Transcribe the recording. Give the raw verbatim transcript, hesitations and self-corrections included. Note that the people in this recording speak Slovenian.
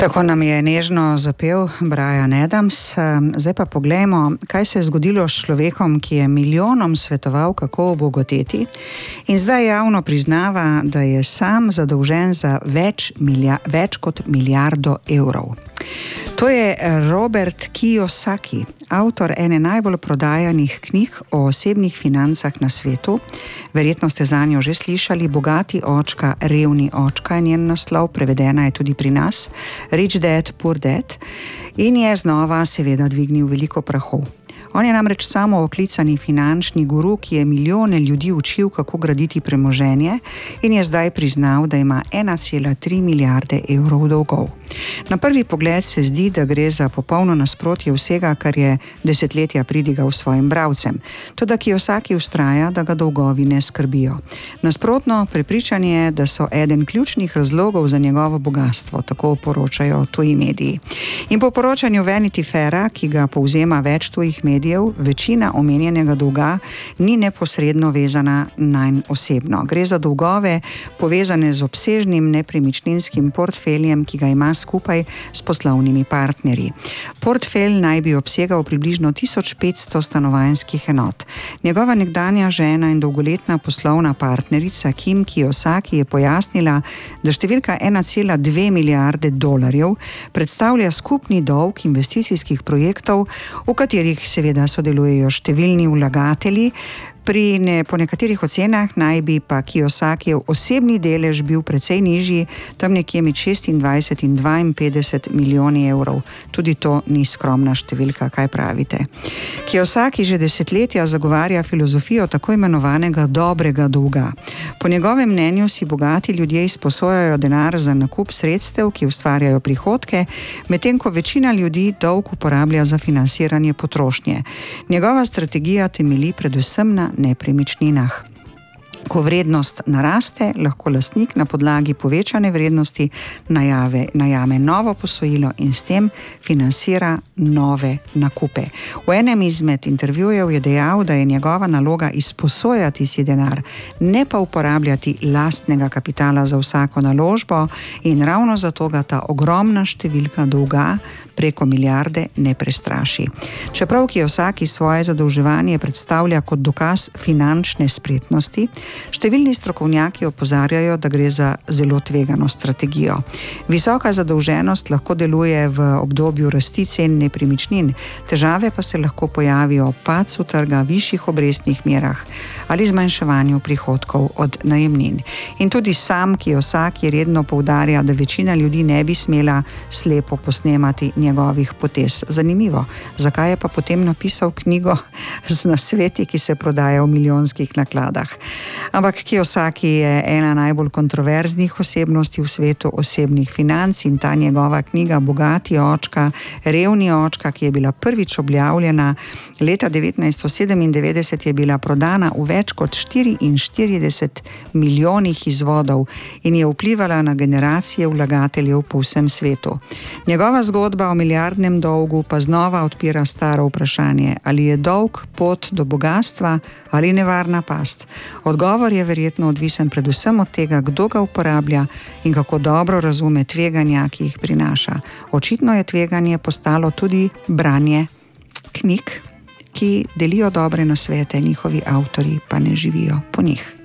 Tako nam je nežno zapel Bryan Adams. Zdaj pa poglejmo, kaj se je zgodilo s človekom, ki je milijonom svetoval, kako obogateti, in zdaj javno priznava, da je sam zadolžen za več, milja, več kot milijardo evrov. To je Robert Kiyosaki, avtor ene najbolj prodajanih knjig o osebnih financah na svetu. Verjetno ste zanjo že slišali, Bogati očka, revni očka je njen naslov, prevedena je tudi pri nas, Rich Dad, Poor Dad, in je znova seveda dvignil veliko prahu. On je namreč samo oklicani finančni guru, ki je milijone ljudi učil, kako graditi premoženje, in je zdaj priznal, da ima ena cela tri milijarde evrov dolgov. Na prvi pogled se zdi, da gre za popolno nasprotje vsega, kar je desetletja pridigal svojim bralcem. Toda Kiyosaki vztraja, da ga dolgovi ne skrbijo. Nasprotno, prepričan je, da so eden ključnih razlogov za njegovo bogastvo, tako poročajo tuji mediji. In po poročanju Vanity Faira, ki ga povzema več tujih medijev, večina omenjenega dolga ni neposredno vezana nanj osebno. Gre za dolgove povezane z obsežnim nepremičninskim portfeljem, ki ga ima skupaj s poslovnimi partnerji. Portfelj naj bi obsegal približno tisoč petsto stanovanjskih enot. Njegova nekdanja žena in dolgoletna poslovna partnerica Kim Kiyosaki je pojasnila, da številka ena cela dve milijarde dolarjev predstavlja skupni dolg investicijskih projektov, v katerih seveda sodelujejo številni vlagatelji. Pri ne, po nekaterih ocenah naj bi pa Kiyosakijev osebni delež bil precej nižji, tam nekje med šestindvajset in dvainpetdeset milijoni evrov. Tudi to ni skromna številka, kaj pravite. Kiyosaki že desetletja zagovarja filozofijo tako imenovanega dobrega dolga. Po njegovem mnenju si bogati ljudje izposojajo denar za nakup sredstev, ki ustvarjajo prihodke, medtem ko večina ljudi dolg uporablja za financiranje potrošnje. Njegova strategija temelji predvsem na nepremičninah. Ko vrednost naraste, lahko lastnik na podlagi povečane vrednosti najave, najame novo posojilo in s tem financira nove nakupe. V enem izmed intervjujev je dejal, da je njegova naloga izposojati si denar, ne pa uporabljati lastnega kapitala za vsako naložbo, in ravno zato ga ta ogromna številka dolga preko milijarde ne prestraši. Čeprav Kiyosaki svoje zadolževanje predstavlja kot dokaz finančne spretnosti, številni strokovnjaki opozarjajo, da gre za zelo tvegano strategijo. Visoka zadolženost lahko deluje v obdobju rasti cen nepremičnin, težave pa se lahko pojavijo ob padcu trga, višjih obrestnih merah ali zmanjševanju prihodkov od najemnin. In tudi sam Kiyosaki redno poudarja, da večina ljudi ne bi smela slepo posnemati njegovih potez. Zanimivo, zakaj je pa potem napisal knjigo z nasveti, ki se prodaja v milijonskih nakladah. Ampak Kiyosaki je ena najbolj kontroverznih osebnosti v svetu osebnih financ in ta njegova knjiga Bogati očka, revni očka, ki je bila prvič objavljena leta devetnajststo sedemindevetdeset, je bila prodana v več kot štiriinštirideset milijonih izvodov in je vplivala na generacije vlagateljev po vsem svetu. Njegova zgodba o milijardnem dolgu pa znova odpira staro vprašanje, ali je dolg pot do bogastva ali nevarna past. Odgovor je verjetno odvisen predvsem od tega, kdo ga uporablja in kako dobro razume tveganja, ki jih prinaša. Očitno je tveganje postalo tudi branje knjig, ki delijo dobre nasvete, njihovi avtorji pa ne živijo po njih.